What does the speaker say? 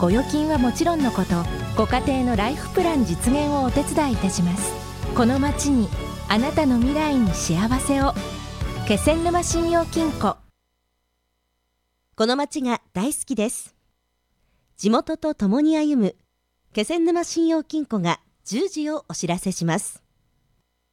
ご預金はもちろんのこと、ご家庭のライフプラン実現をお手伝いいたします。この町に、あなたの未来に幸せを。気仙沼信用金庫。 この町が大好きです。地元と共に歩む気仙沼信用金庫が10時をお知らせします。